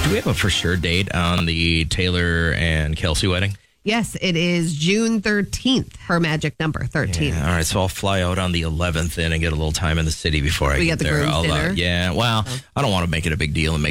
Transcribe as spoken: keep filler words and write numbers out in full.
Do we have a for sure date on the Taylor and Kelsey wedding? Yes, it is June thirteenth, her magic number, thirteen. Yeah, all right, so I'll fly out on the eleventh in and get a little time in the city before I We get got the there. groom's I'll, uh, dinner. yeah, well, I don't want to make it a big deal and make